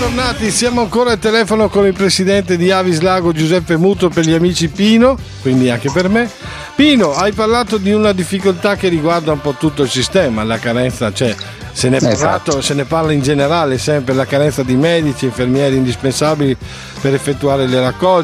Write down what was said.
bentornati, siamo ancora al telefono con il presidente di Avis Lago Giuseppe Muto, per gli amici Pino, quindi anche per me. Pino, hai parlato di una difficoltà che riguarda un po' tutto il sistema, la carenza, cioè se ne è parlato, se ne parla in generale sempre, la carenza di medici, infermieri indispensabili per effettuare le raccolte,